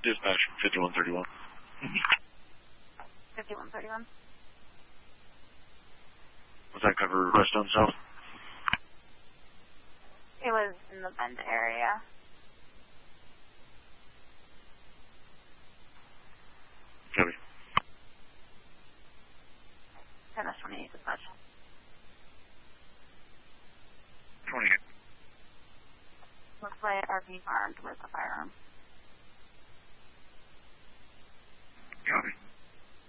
Dispatch 5131. 5131. Was that cover Redstone South? It was in the Bend area. Copy. 10-28 dispatch. 28. Looks like RV armed with a firearm.